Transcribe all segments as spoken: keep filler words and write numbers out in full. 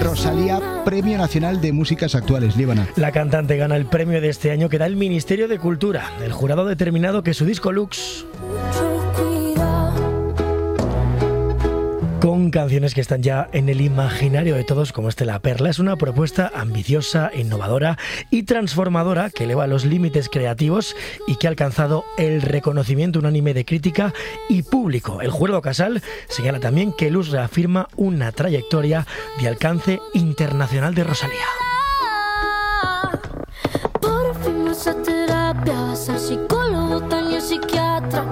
Rosalía, Premio Nacional de Músicas Actuales. Líbana. La cantante gana el premio de este año que da el Ministerio de Cultura. El jurado ha determinado que su disco Lux, con canciones que están ya en el imaginario de todos, como este La Perla, es una propuesta ambiciosa, innovadora y transformadora que eleva los límites creativos y que ha alcanzado el reconocimiento unánime de crítica y público. El jurado Casal señala también que Lux reafirma una trayectoria de alcance internacional de Rosalía. Por fin no sé terapia, vas a ser psicólogo, también psiquiatra.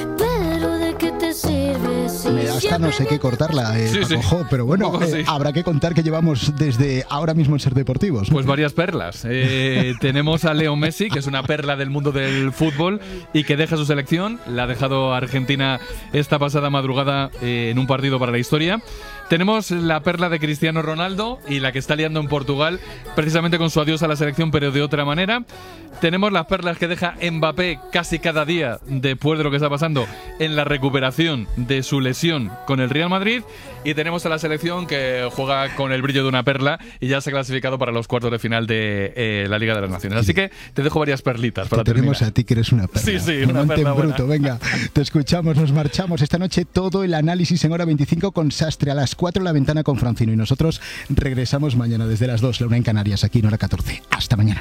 Me da hasta no sé qué cortarla, eh, sí, sí. Ojo, pero bueno, Poco, eh, sí. habrá que contar que llevamos desde ahora mismo en Ser Deportivos, ¿no? Pues varias perlas. Eh, tenemos a Leo Messi, que es una perla del mundo del fútbol y que deja su selección. La ha dejado Argentina esta pasada madrugada eh, en un partido para la historia. Tenemos la perla de Cristiano Ronaldo y la que está liando en Portugal, precisamente con su adiós a la selección, pero de otra manera. Tenemos las perlas que deja Mbappé casi cada día después de lo que está pasando en la recuperación de su lesión con el Real Madrid. Y tenemos a la selección que juega con el brillo de una perla y ya se ha clasificado para los cuartos de final de eh, la Liga de las Naciones. Así que te dejo varias perlitas para te tenemos terminar. a ti que eres una perla. Sí, sí, una Monte perla buena. bruto. Venga, te escuchamos, nos marchamos. Esta noche todo el análisis en Hora veinticinco con Sastre, a las cuatro en La Ventana con Francino. Y nosotros regresamos mañana desde las dos, la una en Canarias, aquí en Hora catorce. Hasta mañana.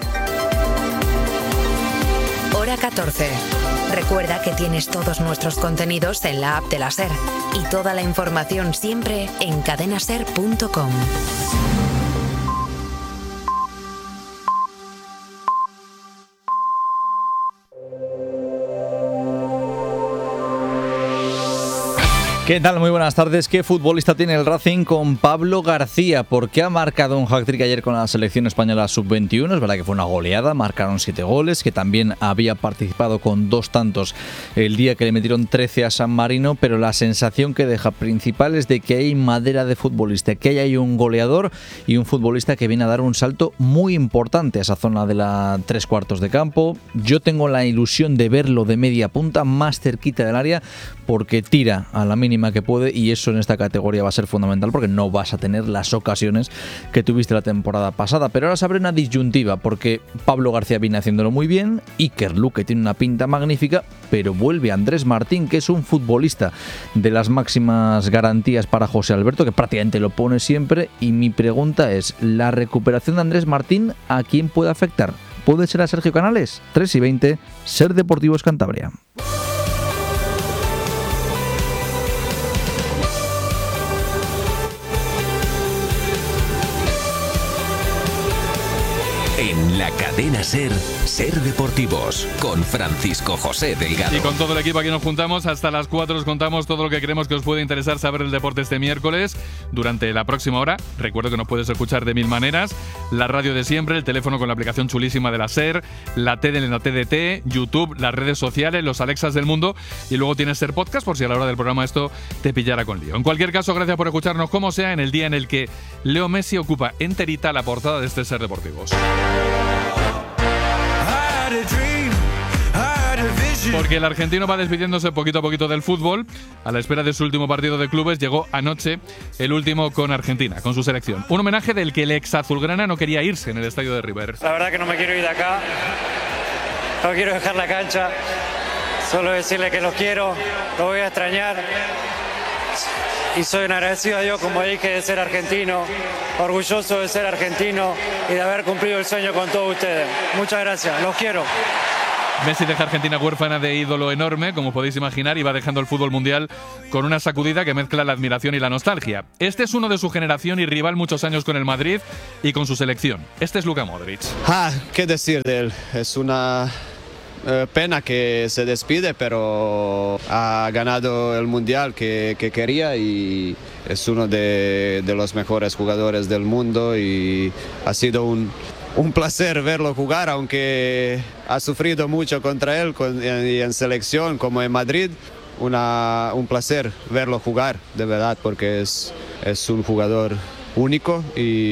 Hora catorce. Recuerda que tienes todos nuestros contenidos en la app de la SER y toda la información siempre en cadena ser punto com. ¿Qué tal? Muy buenas tardes. ¿Qué futbolista tiene el Racing con Pablo García? Porque ha marcado un hat-trick ayer con la selección española sub veintiuno. Es verdad que fue una goleada, marcaron siete goles, que también había participado con dos tantos el día que le metieron trece a San Marino, pero la sensación que deja principal es de que hay madera de futbolista, que hay ahí un goleador y un futbolista que viene a dar un salto muy importante a esa zona de la tres cuartos de campo. Yo tengo la ilusión de verlo de media punta, más cerquita del área, porque tira a la mínima que puede, y eso en esta categoría va a ser fundamental porque no vas a tener las ocasiones que tuviste la temporada pasada. Pero ahora se abre una disyuntiva porque Pablo García viene haciéndolo muy bien, Iker Luque tiene una pinta magnífica, pero vuelve Andrés Martín, que es un futbolista de las máximas garantías para José Alberto, que prácticamente lo pone siempre, y mi pregunta es, ¿la recuperación de Andrés Martín a quién puede afectar? ¿Puede ser a Sergio Canales? tres y veinte, Ser Deportivos Cantabria. En la cadena SER, Ser Deportivos, con Francisco José Delgado. Y con todo el equipo aquí nos juntamos, hasta las cuatro os contamos todo lo que creemos que os puede interesar saber el deporte este miércoles. Durante la próxima hora, recuerdo que nos puedes escuchar de mil maneras, la radio de siempre, el teléfono con la aplicación chulísima de la SER, la tele en la T D T, YouTube, las redes sociales, los Alexas del mundo, y luego tienes SER Podcast por si a la hora del programa esto te pillara con lío. En cualquier caso, gracias por escucharnos como sea en el día en el que Leo Messi ocupa enterita la portada de este Ser Deportivos. Porque el argentino va despidiéndose poquito a poquito del fútbol. A la espera de su último partido de clubes, llegó anoche el último con Argentina, con su selección. Un homenaje del que el ex azulgrana no quería irse en el estadio de River. La verdad que no me quiero ir de acá, no quiero dejar la cancha, solo decirle que los quiero, los voy a extrañar. Y soy un agradecido a Dios, como dije, de ser argentino, orgulloso de ser argentino y de haber cumplido el sueño con todos ustedes. Muchas gracias, los quiero. Messi deja a Argentina huérfana de ídolo enorme, como podéis imaginar, y va dejando el fútbol mundial con una sacudida que mezcla la admiración y la nostalgia. Este es uno de su generación y rival muchos años con el Madrid y con su selección. Este es Luka Modric. Ah, qué decir de él. Es una eh, pena que se despide, pero ha ganado el mundial que, que quería y es uno de, de los mejores jugadores del mundo y ha sido un Un placer verlo jugar, aunque ha sufrido mucho contra él con, y en selección como en Madrid. Una, un placer verlo jugar, de verdad, porque es, es un jugador único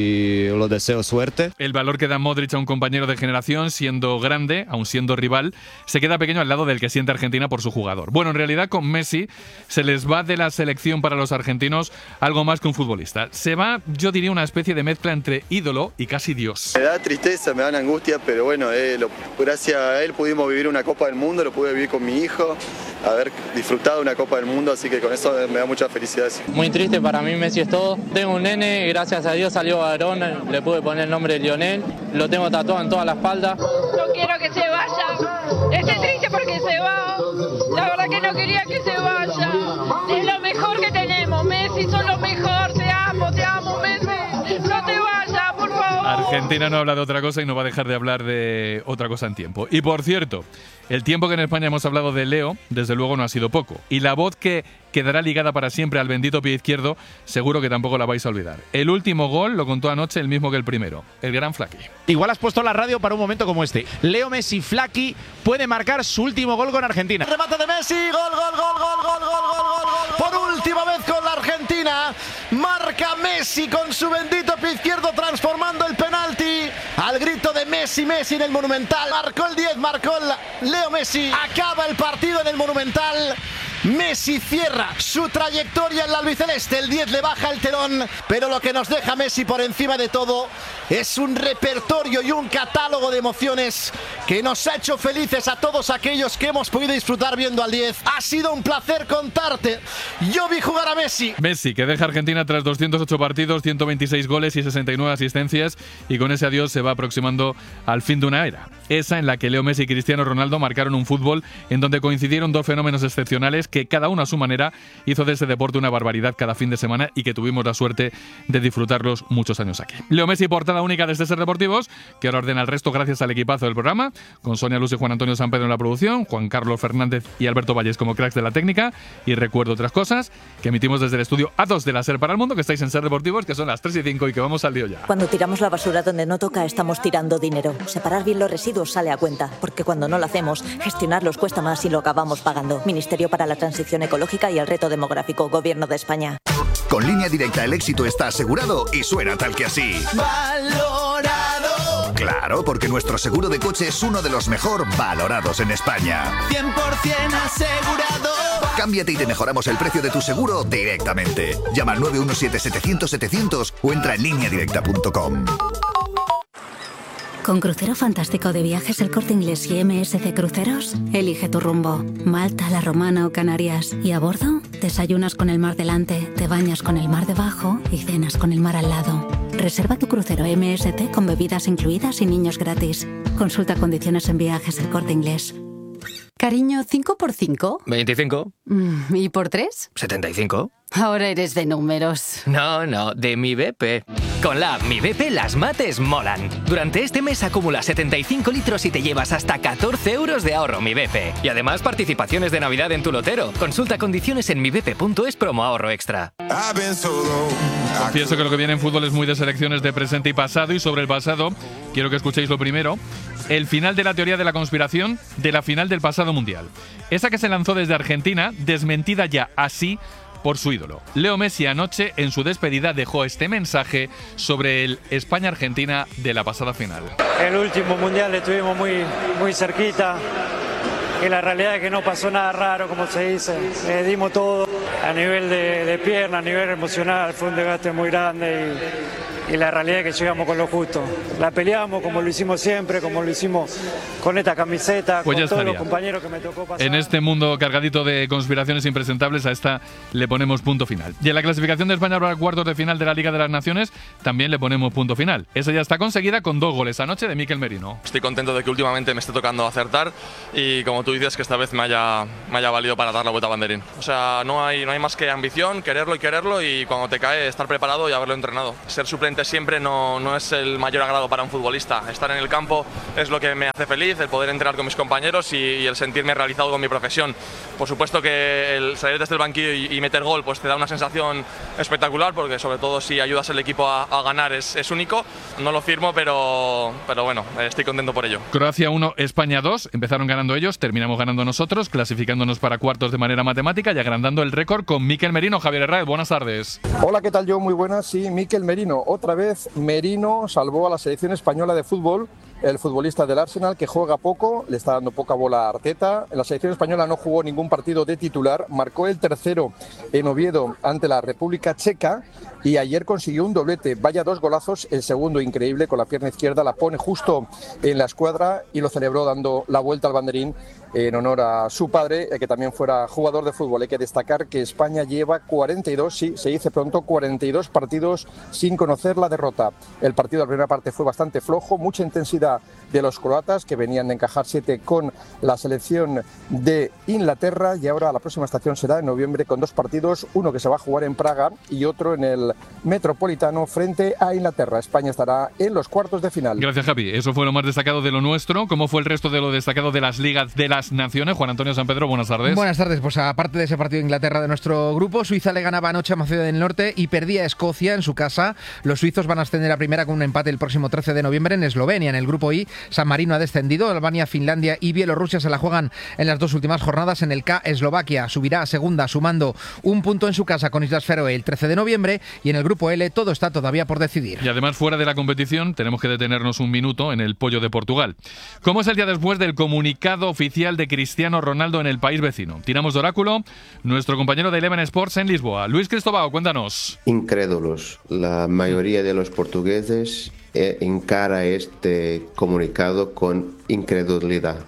y lo deseo suerte. El valor que da Modric a un compañero de generación, siendo grande, aun siendo rival, se queda pequeño al lado del que siente Argentina por su jugador. Bueno, en realidad con Messi se les va de la selección para los argentinos algo más que un futbolista. Se va, yo diría, una especie de mezcla entre ídolo y casi Dios. Me da tristeza, me da angustia, pero bueno, eh, lo, gracias a él pudimos vivir una Copa del Mundo, lo pude vivir con mi hijo, haber disfrutado una Copa del Mundo, así que con eso me da mucha felicidad. Muy triste, para mí Messi es todo. Tengo un nene, gracias a Dios salió varón, le pude poner el nombre de Lionel, lo tengo tatuado en toda la espalda. No quiero que se vaya, estoy triste porque se va, la verdad que no quería que se vaya, es lo mejor que tenemos, Messi, sos lo mejor, te amo, te amo Messi, no te vayas, por favor. Argentina no habla de otra cosa y no va a dejar de hablar de otra cosa en tiempo. Y por cierto, el tiempo que en España hemos hablado de Leo, desde luego no ha sido poco. Y la voz que quedará ligada para siempre al bendito pie izquierdo, seguro que tampoco la vais a olvidar. El último gol lo contó anoche el mismo que el primero, el gran Flaqui. Igual has puesto la radio para un momento como este. Leo Messi Flaqui puede marcar su último gol con Argentina. Remate de Messi, gol, gol, gol, gol, gol, gol, gol, gol, gol. Por última vez con la Argentina, marca Messi con su bendito pie izquierdo transformando el penalti. Al grito de Messi, Messi en el Monumental. Marcó el diez, marcó el Leo Messi. Acaba el partido en el Monumental. Messi cierra su trayectoria en la albiceleste, el diez le baja el telón, pero lo que nos deja Messi por encima de todo es un repertorio y un catálogo de emociones que nos ha hecho felices a todos aquellos que hemos podido disfrutar viendo al diez. Ha sido un placer contarte, yo vi jugar a Messi. Messi, que deja a Argentina tras doscientos ocho partidos, ciento veintiséis goles y sesenta y nueve asistencias, y con ese adiós se va aproximando al fin de una era, esa en la que Leo Messi y Cristiano Ronaldo marcaron un fútbol en donde coincidieron dos fenómenos excepcionales que cada uno a su manera hizo de ese deporte una barbaridad cada fin de semana y que tuvimos la suerte de disfrutarlos muchos años aquí. Leo Messi, portada única desde Ser Deportivos, que ahora ordena el resto gracias al equipazo del programa, con Sonia Luz y Juan Antonio San Pedro en la producción, Juan Carlos Fernández y Alberto Valles como cracks de la técnica, y recuerdo otras cosas que emitimos desde el estudio A dos de la Ser para el Mundo, que estáis en Ser Deportivos, que son las tres y cinco y que vamos al lío ya. Cuando tiramos la basura donde no toca, estamos tirando dinero. Separar bien los residuos sale a cuenta, porque cuando no lo hacemos, gestionarlos cuesta más y lo acabamos pagando. Ministerio para la Transición Ecológica y el Reto Demográfico, Gobierno de España. Con Línea Directa el éxito está asegurado y suena tal que así. Valorado. Claro, porque nuestro seguro de coche es uno de los mejor valorados en España. cien por ciento asegurado. Cámbiate y te mejoramos el precio de tu seguro directamente. Llama al nueve uno siete setecientos setecientos o entra en línea directa punto com. Con Crucero Fantástico de Viajes El Corte Inglés y M S C Cruceros, elige tu rumbo. Malta, La Romana o Canarias. Y a bordo, desayunas con el mar delante, te bañas con el mar debajo y cenas con el mar al lado. Reserva tu crucero M S C con bebidas incluidas y niños gratis. Consulta condiciones en Viajes El Corte Inglés. Cariño, ¿cinco por cinco? veinticinco. ¿Y por tres? setenta y cinco. Ahora eres de números. No, no, de Mi B P. Con la app Mi B P las mates molan. Durante este mes acumula setenta y cinco litros y te llevas hasta catorce euros de ahorro Mi B P. Y además participaciones de Navidad en tu lotero. Consulta condiciones en mi b p punto es promo ahorro extra. Confieso que lo que viene en fútbol es muy de selecciones de presente y pasado, y sobre el pasado quiero que escuchéis lo primero. El final de la teoría de la conspiración de la final del pasado mundial. Esa que se lanzó desde Argentina, desmentida ya así por su ídolo. Leo Messi anoche en su despedida dejó este mensaje sobre el España-Argentina de la pasada final. El último mundial estuvimos muy, muy cerquita, y la realidad es que no pasó nada raro, como se dice. Le dimos todo a nivel de, de pierna, a nivel emocional, fue un desgaste muy grande y, y la realidad es que llegamos con lo justo. La peleamos como lo hicimos siempre, como lo hicimos con esta camiseta, pues con todos estaría. los compañeros que me tocó pasar. En este mundo cargadito de conspiraciones impresentables, a esta le ponemos punto final. Y en la clasificación de España para cuartos de final de la Liga de las Naciones también le ponemos punto final. Esa ya está conseguida con dos goles anoche de Mikel Merino. Estoy contento de que últimamente me esté tocando acertar y, como tú dices, que esta vez me haya, me haya valido para dar la vuelta a banderín. O sea, no hay, no hay más que ambición, quererlo y quererlo, y cuando te cae estar preparado y haberlo entrenado. Ser suplente siempre no, no es el mayor agrado para un futbolista. Estar en el campo es lo que me hace feliz, el poder entrenar con mis compañeros y, y el sentirme realizado con mi profesión. Por supuesto que el salir desde el banquillo y, y meter gol pues te da una sensación espectacular, porque sobre todo si ayudas al equipo a, a ganar es, es único. No lo firmo, pero, pero bueno, estoy contento por ello. Croacia uno, España dos, empezaron ganando ellos, terminaron terminamos ganando nosotros, clasificándonos para cuartos de manera matemática y agrandando el récord con Mikel Merino. Javier Herráez, buenas tardes. Hola, ¿qué tal? Yo muy buenas. Sí, Mikel Merino. Otra vez Merino salvó a la selección española de fútbol. El futbolista del Arsenal, que juega poco, le está dando poca bola a Arteta. En la selección española no jugó ningún partido de titular, marcó el tercero en Oviedo ante la República Checa y ayer consiguió un doblete. Vaya dos golazos, el segundo increíble, con la pierna izquierda la pone justo en la escuadra y lo celebró dando la vuelta al banderín en honor a su padre, que también fuera jugador de fútbol. Hay que destacar que España lleva cuarenta y dos, sí, se dice pronto, cuarenta y dos partidos sin conocer la derrota. El partido de la primera parte fue bastante flojo, mucha intensidad de los croatas, que venían de encajar siete con la selección de Inglaterra, y ahora la próxima estación será en noviembre con dos partidos, uno que se va a jugar en Praga y otro en el Metropolitano frente a Inglaterra. España estará en los cuartos de final. Gracias, Javi. Eso fue lo más destacado de lo nuestro. ¿Cómo fue el resto de lo destacado de las ligas de las naciones? Juan Antonio San Pedro, buenas tardes. Buenas tardes. Pues aparte de ese partido de Inglaterra de nuestro grupo, Suiza le ganaba anoche a Macedonia del Norte y perdía a Escocia en su casa. Los suizos van a ascender a primera con un empate el próximo trece de noviembre en Eslovenia. En el grupo I, San Marino ha descendido, Albania, Finlandia y Bielorrusia se la juegan en las dos últimas jornadas. En el K, Eslovaquia subirá a segunda sumando un punto en su casa con Islas Feroe el trece de noviembre, y en el grupo L todo está todavía por decidir. Y además, fuera de la competición, tenemos que detenernos un minuto en el pollo de Portugal. ¿Cómo es el día después del comunicado oficial de Cristiano Ronaldo en el país vecino? Tiramos de oráculo, nuestro compañero de Eleven Sports en Lisboa. Luis Cristóbal, cuéntanos. Incrédulos. La mayoría de los portugueses encara este comunicado con incredulidad,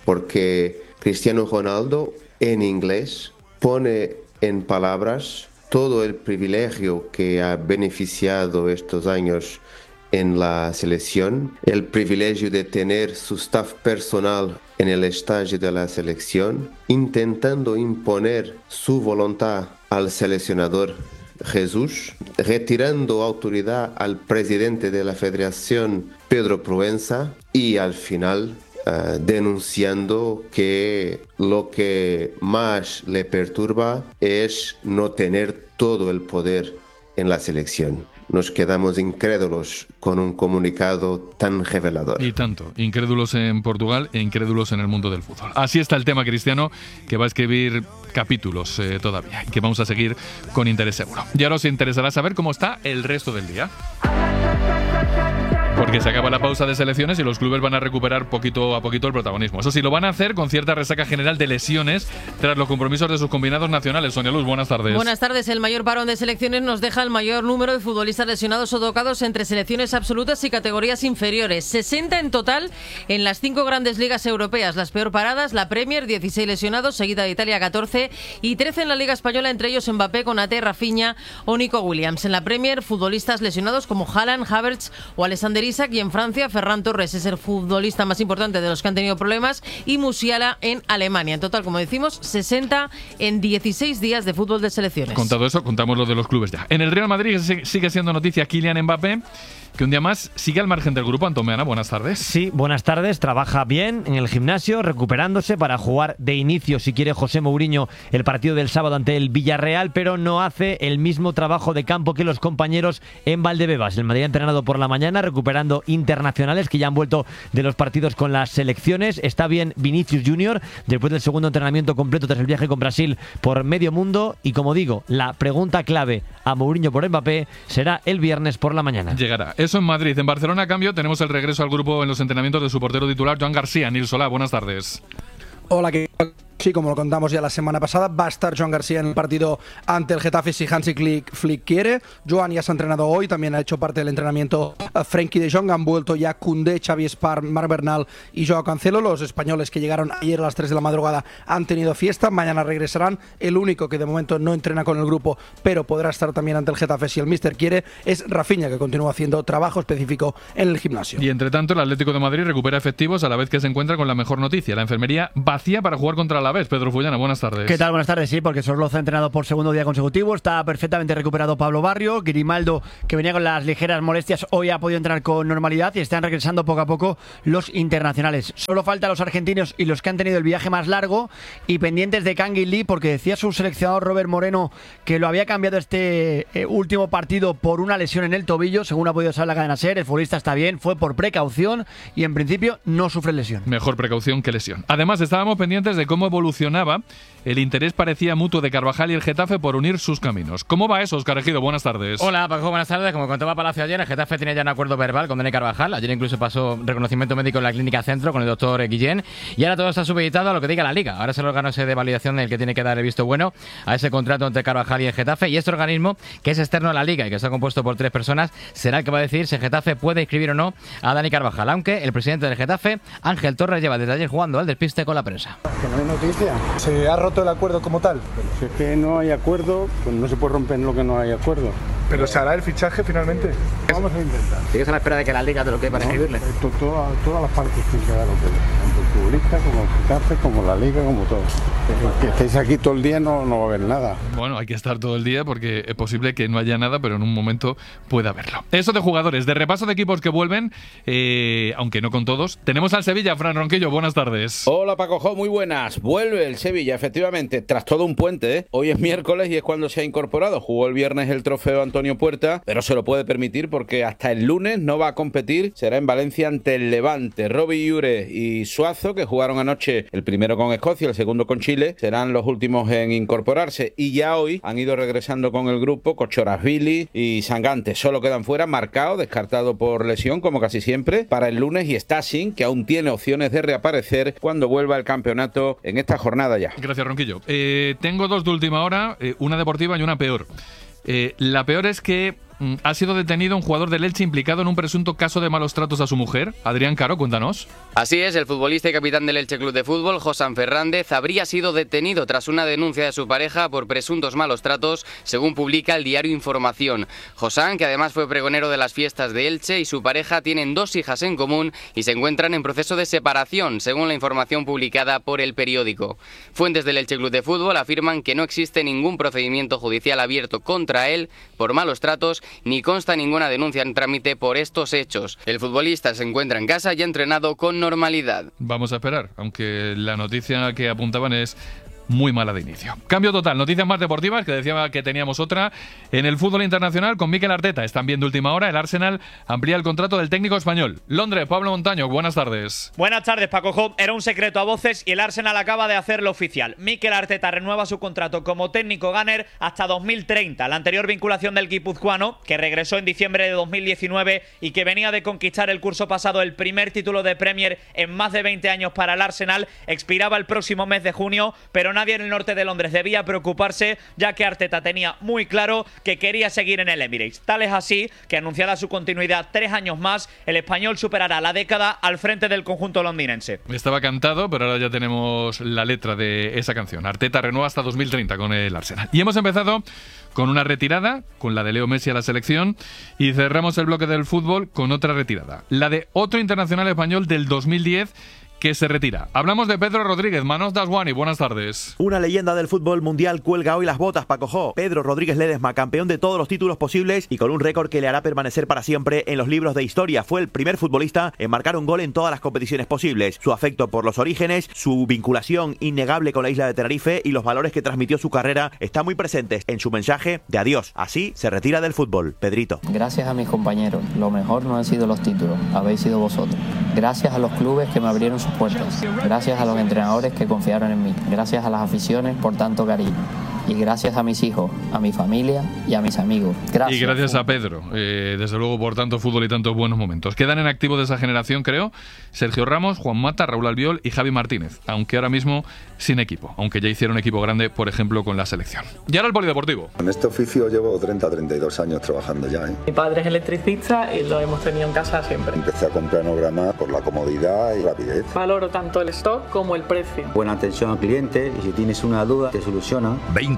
porque Cristiano Ronaldo en inglés pone en palabras todo el privilegio que ha beneficiado estos años en la selección, el privilegio de tener su staff personal en el estadio de la selección, intentando imponer su voluntad al seleccionador Jesús, retirando autoridad al presidente de la Federación, Pedro Proenza, y al final uh, denunciando que lo que más le perturba es no tener todo el poder en la selección. Nos quedamos incrédulos con un comunicado tan revelador. Y tanto, incrédulos en Portugal e incrédulos en el mundo del fútbol. Así está el tema, Cristiano, que va a escribir capítulos eh, todavía y que vamos a seguir con interés seguro. Y ahora os interesará saber cómo está el resto del día. Porque se acaba la pausa de selecciones y los clubes van a recuperar poquito a poquito el protagonismo. Eso sí, lo van a hacer con cierta resaca general de lesiones tras los compromisos de sus combinados nacionales. Sonia Luz, buenas tardes. Buenas tardes. El mayor parón de selecciones nos deja el mayor número de futbolistas lesionados o tocados entre selecciones absolutas y categorías inferiores. sesenta en total en las cinco grandes ligas europeas. Las peor paradas, la Premier, dieciséis lesionados, seguida de Italia, catorce, y trece en la Liga Española, entre ellos Mbappé, Konaté, Rafinha o Nico Williams. En la Premier, futbolistas lesionados como Haaland, Havertz o Alexander Isak, y en Francia, Ferran Torres es el futbolista más importante de los que han tenido problemas, y Musiala en Alemania. En total, como decimos, sesenta en dieciséis días de fútbol de selecciones. Contado eso, contamos lo de los clubes ya. En el Real Madrid sigue siendo noticia Kylian Mbappé, que un día más sigue al margen del grupo. Antón Meana, buenas tardes. Sí, buenas tardes. Trabaja bien en el gimnasio, recuperándose para jugar de inicio, si quiere José Mourinho, el partido del sábado ante el Villarreal, pero no hace el mismo trabajo de campo que los compañeros en Valdebebas. El Madrid ha entrenado por la mañana, recuperando internacionales que ya han vuelto de los partidos con las selecciones. Está bien Vinicius Junior, después del segundo entrenamiento completo tras el viaje con Brasil por medio mundo. Y como digo, la pregunta clave a Mourinho por Mbappé será el viernes por la mañana. Llegará. Eso en Madrid. En Barcelona, a cambio, tenemos el regreso al grupo en los entrenamientos de su portero titular, Joan García. Nil Solá, buenas tardes. Hola, ¿qué tal? Sí, como lo contamos ya la semana pasada, va a estar Joan García en el partido ante el Getafe si Hansi Flick, Flick quiere. Joan ya se ha entrenado hoy, también ha hecho parte del entrenamiento uh, Frenkie de Jong. Han vuelto ya Koundé, Xavi Espar, Marc Bernal y Joao Cancelo. Los españoles que llegaron ayer a las tres de la madrugada han tenido fiesta, mañana regresarán. El único que de momento no entrena con el grupo, pero podrá estar también ante el Getafe si el míster quiere, es Rafinha, que continúa haciendo trabajo específico en el gimnasio. Y entre tanto, el Atlético de Madrid recupera efectivos a la vez que se encuentra con la mejor noticia: la enfermería vacía para jugar contra la Alavés. Pedro Fullana, buenas tardes. ¿Qué tal? Buenas tardes, sí, porque Sorloza ha entrenado por segundo día consecutivo, está perfectamente recuperado Pablo Barrio, Grimaldo, que venía con las ligeras molestias, hoy ha podido entrenar con normalidad y están regresando poco a poco los internacionales. Solo faltan los argentinos y los que han tenido el viaje más largo y pendientes de Kang In Lee, porque decía su seleccionador Robert Moreno que lo había cambiado este eh, último partido por una lesión en el tobillo, según ha podido saber la cadena SER. El futbolista está bien, fue por precaución y en principio no sufre lesión. Mejor precaución que lesión. Además, estábamos pendientes de cómo evolucionaba el interés, parecía mutuo, de Carvajal y el Getafe por unir sus caminos. ¿Cómo va eso, Óscar Ejido? Buenas tardes. Hola, Paco, buenas tardes. Como contaba Palacio ayer, el Getafe tenía ya un acuerdo verbal con Dani Carvajal. Ayer incluso pasó reconocimiento médico en la Clínica Centro con el doctor Guillén. Y ahora todo está supeditado a lo que diga la Liga. Ahora es el órgano ese de validación el que tiene que dar el visto bueno a ese contrato entre Carvajal y el Getafe. Y este organismo, que es externo a la Liga y que está compuesto por tres personas, será el que va a decidir si el Getafe puede inscribir o no a Dani Carvajal. Aunque el presidente del Getafe, Ángel Torres, lleva desde ayer jugando al despiste con la prensa. Que no hay noticia. ¿Se ha roto el acuerdo como tal? Pero si es que no hay acuerdo, pues no se puede romper lo que no hay acuerdo. ¿Pero se hará el fichaje finalmente? Vamos a intentar. ¿Sigues a la espera de que la Liga te lo quede para no, escribirle? Esto, toda, todas las partes tienen que dar lo que tanto el futbolista como el Getafe, como la Liga, como todo. Que estéis aquí todo el día no, no va a haber nada. Bueno, hay que estar todo el día porque es posible que no haya nada, pero en un momento pueda haberlo. Eso de jugadores, de repaso de equipos que vuelven, eh, aunque no con todos. Tenemos al Sevilla, Fran Ronquillo, buenas tardes. Hola Paco Jo, muy buenas. Vuelve el Sevilla, efectivamente, tras todo un puente, ¿eh? Hoy es miércoles y es cuando se ha incorporado. Jugó el viernes el trofeo Antonio Puerta, pero se lo puede permitir porque hasta el lunes no va a competir. Será en Valencia ante el Levante. Robbie Ure y Suazo, que jugaron anoche, el primero con Escocia, el segundo con Chile, serán los últimos en incorporarse. Y ya hoy han ido regresando con el grupo Cochorasvili y Sangante. Solo quedan fuera Marcao, descartado por lesión, como casi siempre, para el lunes, y Stassin, que aún tiene opciones de reaparecer cuando vuelva el campeonato en esta jornada ya. Gracias, Ronquillo. Eh, tengo dos de última hora, eh, una deportiva y una peor. Eh, la peor es que mm, ha sido detenido un jugador del Elche implicado en un presunto caso de malos tratos a su mujer. Adrián Caro, cuéntanos. Así es, el futbolista y capitán del Elche Club de Fútbol, Josán Fernández, habría sido detenido tras una denuncia de su pareja por presuntos malos tratos, según publica el diario Información. Josán, que además fue pregonero de las fiestas de Elche, y su pareja tienen dos hijas en común y se encuentran en proceso de separación, según la información publicada por el periódico. Fuentes del Elche Club de Fútbol afirman que no existe ningún procedimiento judicial abierto contra él por malos tratos, ni consta ninguna denuncia en trámite por estos hechos. El futbolista se encuentra en casa y ha entrenado con normalidad. Vamos a esperar, aunque la noticia que apuntaban es muy mala de inicio. Cambio total, noticias más deportivas, que decía que teníamos otra. En el fútbol internacional, con Mikel Arteta, están viendo última hora, el Arsenal amplía el contrato del técnico español. Londres, Pablo Montaño, buenas tardes. Buenas tardes, Paco Jo. Era un secreto a voces y el Arsenal acaba de hacerlo oficial. Mikel Arteta renueva su contrato como técnico gunner hasta dos mil treinta. La anterior vinculación del guipuzcoano, que regresó en diciembre de dos mil diecinueve y que venía de conquistar el curso pasado el primer título de Premier en más de veinte años para el Arsenal, expiraba el próximo mes de junio, pero nadie en el norte de Londres debía preocuparse, ya que Arteta tenía muy claro que quería seguir en el Emirates. Tal es así que, anunciada su continuidad tres años más, el español superará la década al frente del conjunto londinense. Estaba cantado, pero ahora ya tenemos la letra de esa canción. Arteta renueva hasta dos mil treinta con el Arsenal. Y hemos empezado con una retirada, con la de Leo Messi a la selección, y cerramos el bloque del fútbol con otra retirada, la de otro internacional español del dos mil diez, que se retira. Hablamos de Pedro Rodríguez. Manos Daswani, buenas tardes. Una leyenda del fútbol mundial cuelga hoy las botas, Paco Jo. Pedro Rodríguez Ledesma, campeón de todos los títulos posibles y con un récord que le hará permanecer para siempre en los libros de historia. Fue el primer futbolista en marcar un gol en todas las competiciones posibles. Su afecto por los orígenes, su vinculación innegable con la isla de Tenerife y los valores que transmitió su carrera están muy presentes en su mensaje de adiós. Así se retira del fútbol. Pedrito. Gracias a mis compañeros. Lo mejor no han sido los títulos, habéis sido vosotros. Gracias a los clubes que me abrieron sus puertas. Gracias a los entrenadores que confiaron en mí. Gracias a las aficiones por tanto cariño. Y gracias a mis hijos, a mi familia y a mis amigos. Gracias. Y gracias a Pedro, eh, desde luego, por tanto fútbol y tantos buenos momentos. Quedan en activo de esa generación, creo, Sergio Ramos, Juan Mata, Raúl Albiol y Javi Martínez, aunque ahora mismo sin equipo, aunque ya hicieron equipo grande, por ejemplo, con la selección. Y ahora el polideportivo. En este oficio llevo treinta a treinta y dos años trabajando ya. ¿eh? Mi padre es electricista y lo hemos tenido en casa siempre. Empecé a comprar Nograma por la comodidad y rapidez. Valoro tanto el stock como el precio. Buena atención al cliente y si tienes una duda te soluciona. veinte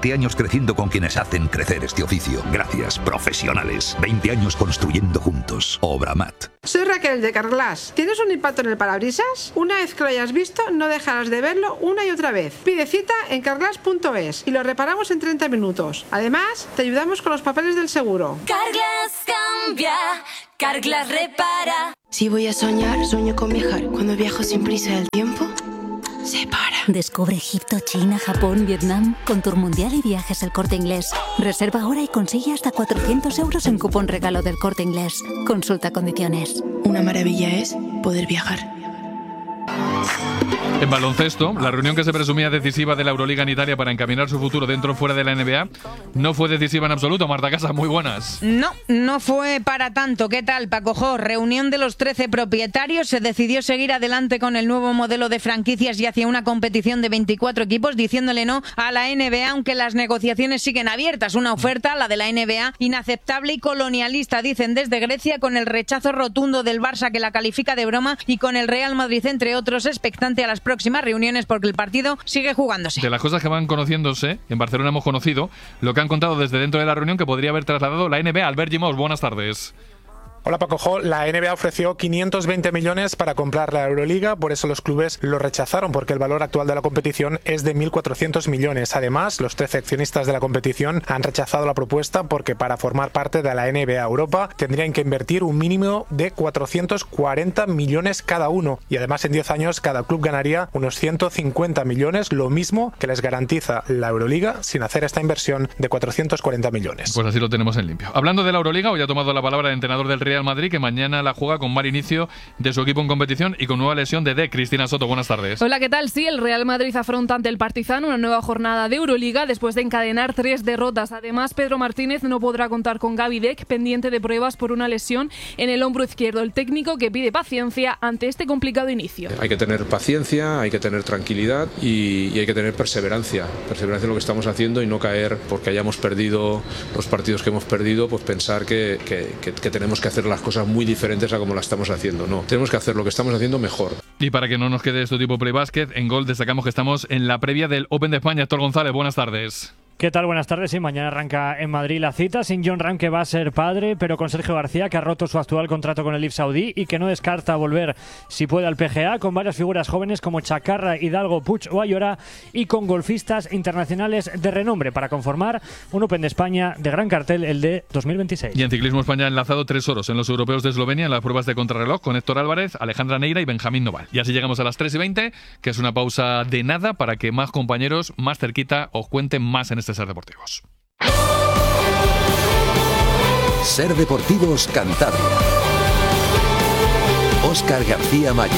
veinte años creciendo con quienes hacen crecer este oficio. Gracias, profesionales. veinte años construyendo juntos. Obramat. Soy Raquel de Carglass. ¿Tienes un impacto en el parabrisas? Una vez que lo hayas visto, no dejarás de verlo una y otra vez. Pide cita en carglass punto es y lo reparamos en treinta minutos. Además, te ayudamos con los papeles del seguro. Carglass cambia, Carglass repara. Si voy a soñar, sueño con viajar. Cuando viajo sin prisa del tiempo, se para. Descubre Egipto, China, Japón, Vietnam con Tour Mundial y Viajes El Corte Inglés. Reserva ahora y consigue hasta cuatrocientos euros en cupón regalo del Corte Inglés. Consulta condiciones. Una maravilla es poder viajar. En baloncesto, la reunión que se presumía decisiva de la Euroliga en Italia para encaminar su futuro dentro o fuera de la N B A no fue decisiva en absoluto. Marta Casas, muy buenas. No, no fue para tanto. ¿Qué tal, Paco Jo? Reunión de los trece propietarios. Se decidió seguir adelante con el nuevo modelo de franquicias y hacia una competición de veinticuatro equipos, diciéndole no a la N B A, aunque las negociaciones siguen abiertas. Una oferta, la de la N B A, inaceptable y colonialista, dicen desde Grecia, con el rechazo rotundo del Barça, que la califica de broma, y con el Real Madrid, entre otros, expectante a las próximas reuniones porque el partido sigue jugándose. De las cosas que van conociéndose, en Barcelona hemos conocido lo que han contado desde dentro de la reunión que podría haber trasladado la N B A. Albert Gimós, buenas tardes. Hola Paco Jo, la N B A ofreció quinientos veinte millones para comprar la Euroliga, por eso los clubes lo rechazaron, porque el valor actual de la competición es de mil cuatrocientos millones. Además, los trece accionistas de la competición han rechazado la propuesta porque para formar parte de la N B A Europa tendrían que invertir un mínimo de cuatrocientos cuarenta millones cada uno, y además en diez años cada club ganaría unos ciento cincuenta millones, lo mismo que les garantiza la Euroliga sin hacer esta inversión de cuatrocientos cuarenta millones. Pues así lo tenemos en limpio. Hablando de la Euroliga, hoy ha tomado la palabra el entrenador del Real Real Madrid, que mañana la juega con mal inicio de su equipo en competición y con nueva lesión de D. Cristina Soto, buenas tardes. Hola, ¿qué tal? Sí, el Real Madrid afronta ante el Partizan una nueva jornada de Euroliga después de encadenar tres derrotas. Además, Pedro Martínez no podrá contar con Gaby Deck, pendiente de pruebas por una lesión en el hombro izquierdo. El técnico que pide paciencia ante este complicado inicio. Hay que tener paciencia, hay que tener tranquilidad y, y hay que tener perseverancia. Perseverancia en lo que estamos haciendo y no caer porque hayamos perdido los partidos que hemos perdido, pues pensar que, que, que, que tenemos que hacer las cosas muy diferentes a como las estamos haciendo. No, tenemos que hacer lo que estamos haciendo mejor. Y para que no nos quede esto tipo Play Basket, en Gol destacamos que estamos en la previa del Open de España. Héctor González, buenas tardes. ¿Qué tal? Buenas tardes. Sí, mañana arranca en Madrid la cita, sin John Ram, que va a ser padre, pero con Sergio García, que ha roto su actual contrato con el I F Saudí y que no descarta volver, si puede, al P G A, con varias figuras jóvenes como Chacarra, Hidalgo, Puig o Ayora, y con golfistas internacionales de renombre para conformar un Open de España de gran cartel, el de dos mil veintiséis. Y en ciclismo, España ha enlazado tres oros en los europeos de Eslovenia en las pruebas de contrarreloj con Héctor Álvarez, Alejandra Neira y Benjamín Noval. Y así llegamos a las tres y veinte, que es una pausa de nada para que más compañeros más cerquita os cuenten más en este Ser Deportivos. Ser Deportivos Cantabria. Óscar García Mayo.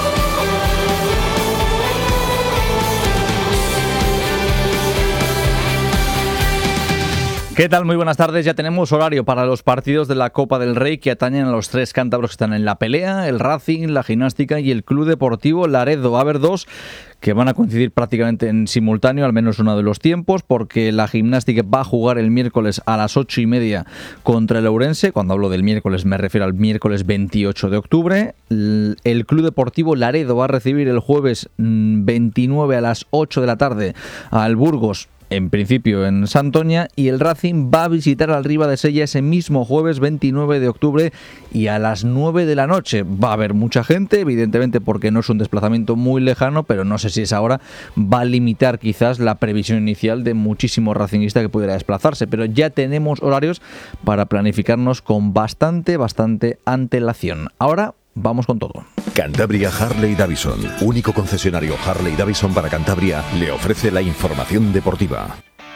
¿Qué tal? Muy buenas tardes. Ya tenemos horario para los partidos de la Copa del Rey que atañen a los tres cántabros que están en la pelea, el Racing, la Gimnástica y el Club Deportivo Laredo. Va a haber dos que van a coincidir prácticamente en simultáneo, al menos uno de los tiempos, porque la Gimnástica va a jugar el miércoles a las ocho y media contra el Ourense. Cuando hablo del miércoles me refiero al miércoles veintiocho de octubre. El Club Deportivo Laredo va a recibir el jueves veintinueve a las ocho de la tarde al Burgos, en principio en Santoña, y el Racing va a visitar al Riva de Sella ese mismo jueves veintinueve de octubre y a las nueve de la noche. Va a haber mucha gente, evidentemente porque no es un desplazamiento muy lejano, pero no sé si esa hora va a limitar quizás la previsión inicial de muchísimo racinguista que pudiera desplazarse, pero ya tenemos horarios para planificarnos con bastante, bastante antelación. Ahora vamos con todo. Cantabria Harley Davidson, único concesionario Harley Davidson para Cantabria, le ofrece la información deportiva.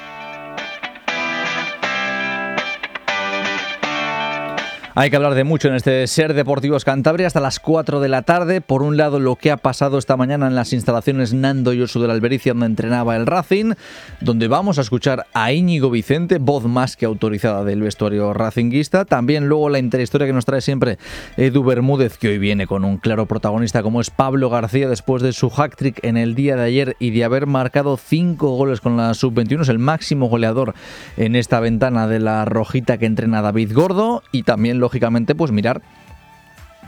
Hay que hablar de mucho en este Ser Deportivos Cantabria hasta las cuatro de la tarde. Por un lado, lo que ha pasado esta mañana en las instalaciones Nando Yosu de la Albericia, donde entrenaba el Racing, donde vamos a escuchar a Íñigo Vicente, voz más que autorizada del vestuario racinguista. También luego la interhistoria que nos trae siempre Edu Bermúdez, que hoy viene con un claro protagonista como es Pablo García, después de su hat-trick en el día de ayer y de haber marcado cinco goles con la sub veintiuno. Es el máximo goleador en esta ventana de la rojita que entrena David Gordo. Y también, lógicamente, pues mirar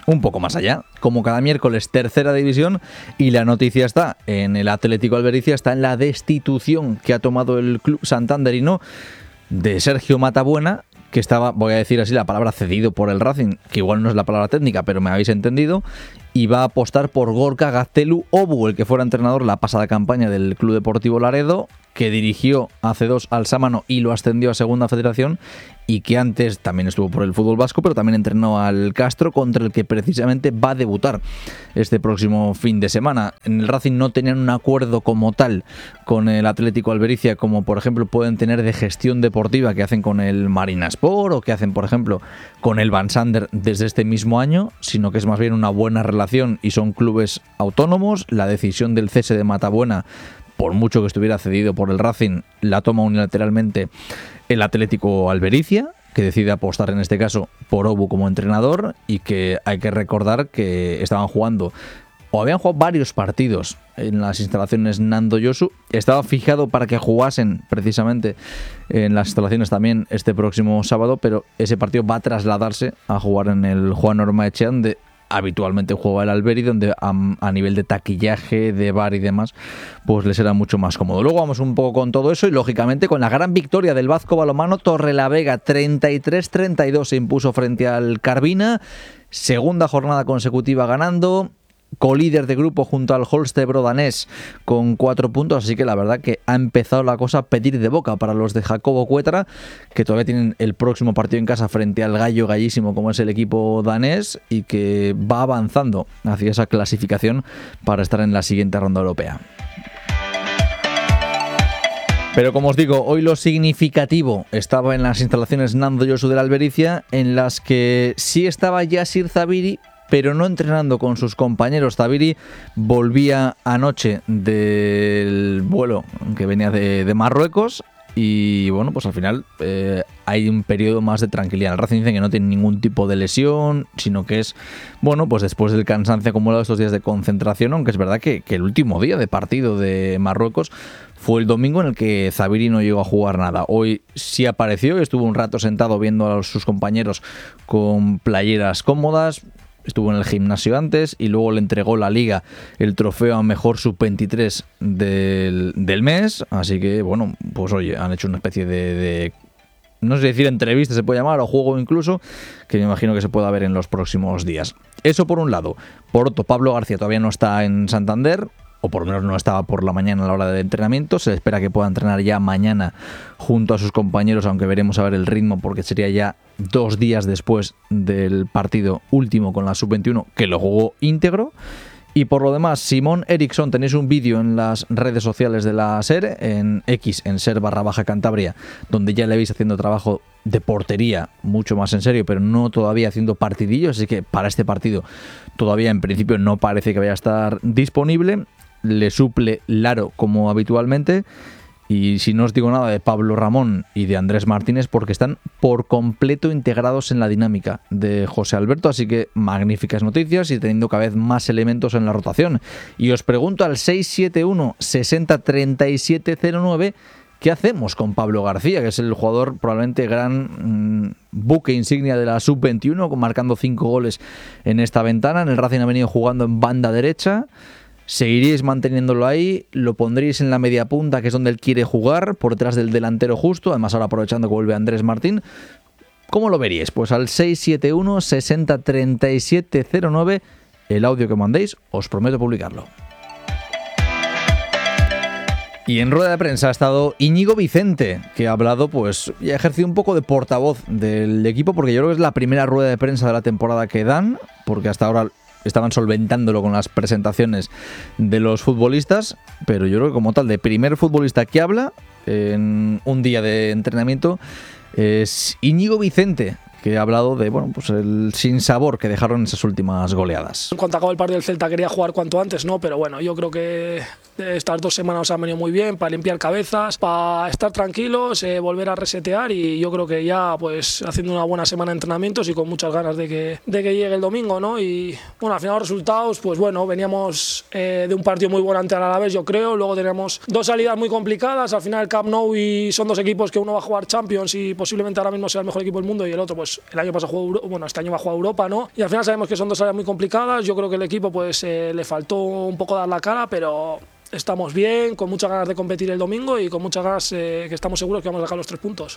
un poco más allá. Como cada miércoles, tercera división, y la noticia está en el Atlético Albericia, está en la destitución que ha tomado el club santanderino de Sergio Matabuena, que estaba, voy a decir así la palabra, cedido por el Racing, que igual no es la palabra técnica, pero me habéis entendido, y va a apostar por Gorka Gaztelu Obu, el que fuera entrenador la pasada campaña del Club Deportivo Laredo, que dirigió hace dos al Sámano y lo ascendió a Segunda Federación, y que antes también estuvo por el fútbol vasco, pero también entrenó al Castro, contra el que precisamente va a debutar este próximo fin de semana. En el Racing no tenían un acuerdo como tal con el Atlético Albericia, como por ejemplo pueden tener de gestión deportiva que hacen con el Marinaspor o que hacen por ejemplo con el Van Sander desde este mismo año, sino que es más bien una buena relación y son clubes autónomos. La decisión del cese de Matabuena, por mucho que estuviera cedido por el Racing, la toma unilateralmente el Atlético Albericia, que decide apostar en este caso por Obu como entrenador, y que hay que recordar que estaban jugando, o habían jugado varios partidos en las instalaciones Nando Yosu. Estaba fijado para que jugasen precisamente en las instalaciones también este próximo sábado, pero ese partido va a trasladarse a jugar en el Juan Ormaechea, donde habitualmente juega el Alberi, donde a, a nivel de taquillaje, de bar y demás, pues les será mucho más cómodo. Luego vamos un poco con todo eso y lógicamente con la gran victoria del Vazco Balonmano. Torrelavega treinta y tres treinta y dos se impuso frente al Carvina, segunda jornada consecutiva ganando, colíder de grupo junto al Holstebro danés con cuatro puntos, así que la verdad que ha empezado la cosa a pedir de boca para los de Jacobo Cuetra, que todavía tienen el próximo partido en casa frente al gallo gallísimo como es el equipo danés, y que va avanzando hacia esa clasificación para estar en la siguiente ronda europea. Pero como os digo, hoy lo significativo estaba en las instalaciones Nando Yosu de la Albericia, en las que sí estaba Yasir Zabiri, pero no entrenando con sus compañeros. Zabiri volvía anoche del vuelo que venía de, de Marruecos, y bueno, pues al final eh, hay un periodo más de tranquilidad. El Racing dice que no tiene ningún tipo de lesión, sino que es, bueno, pues después del cansancio acumulado estos días de concentración, aunque es verdad que, que el último día de partido de Marruecos fue el domingo, en el que Zabiri no llegó a jugar nada. Hoy sí apareció, estuvo un rato sentado viendo a sus compañeros con playeras cómodas. Estuvo en el gimnasio antes y luego le entregó la Liga el trofeo a mejor sub veintitrés del, del mes. Así que, bueno, pues oye, han hecho una especie de, de, no sé si decir entrevista se puede llamar, o juego incluso, que me imagino que se pueda ver en los próximos días. Eso por un lado. Por otro, Pablo García todavía no está en Santander, o por lo menos no estaba por la mañana a la hora del entrenamiento. Se espera que pueda entrenar ya mañana junto a sus compañeros, aunque veremos a ver el ritmo, porque sería ya dos días después del partido último con la sub veintiuno, que lo jugó íntegro. Y por lo demás, Simón Eriksson, tenéis un vídeo en las redes sociales de la SER, en X, en SER barra baja Cantabria, donde ya le veis haciendo trabajo de portería mucho más en serio, pero no todavía haciendo partidillos, así que para este partido todavía en principio no parece que vaya a estar disponible. Le suple Laro como habitualmente, y si no os digo nada de Pablo Ramón y de Andrés Martínez, porque están por completo integrados en la dinámica de José Alberto, así que magníficas noticias y teniendo cada vez más elementos en la rotación. Y os pregunto al seis siete uno sesenta treinta y siete cero nueve, ¿qué hacemos con Pablo García, que es el jugador probablemente gran mmm, buque insignia de la sub veintiuno, marcando cinco goles en esta ventana? En el Racing ha venido jugando en banda derecha. ¿Seguiríais manteniéndolo ahí? ¿Lo pondríais en la media punta, que es donde él quiere jugar, por detrás del delantero justo? Además ahora aprovechando que vuelve Andrés Martín. ¿Cómo lo veríais? Pues al seis siete uno sesenta treinta y siete cero nueve, el audio que mandéis, os prometo publicarlo. Y en rueda de prensa ha estado Íñigo Vicente, que ha hablado, pues, y ha ejercido un poco de portavoz del equipo, porque yo creo que es la primera rueda de prensa de la temporada que dan, porque hasta ahora estaban solventándolo con las presentaciones de los futbolistas, pero yo creo que como tal, de primer futbolista que habla en un día de entrenamiento, es Íñigo Vicente, que ha hablado de, bueno, pues el sinsabor que dejaron esas últimas goleadas. En cuanto acabó el partido del Celta quería jugar cuanto antes, ¿no? Pero bueno, yo creo que estas dos semanas han venido muy bien para limpiar cabezas, para estar tranquilos, eh, volver a resetear, y yo creo que ya pues haciendo una buena semana de entrenamientos y con muchas ganas de que, de que llegue el domingo, ¿no? Y bueno, al final los resultados, pues bueno, veníamos eh, de un partido muy bueno ante el Alavés, yo creo, luego teníamos dos salidas muy complicadas, al final el Camp Nou, y son dos equipos que uno va a jugar Champions y posiblemente ahora mismo sea el mejor equipo del mundo y el otro pues pues el año pasado jugó, bueno, este año va a jugar Europa, ¿no? Y al final sabemos que son dos áreas muy complicadas. Yo creo que el equipo pues eh, le faltó un poco dar la cara, pero estamos bien, con muchas ganas de competir el domingo y con muchas ganas eh, que estamos seguros que vamos a sacar los tres puntos.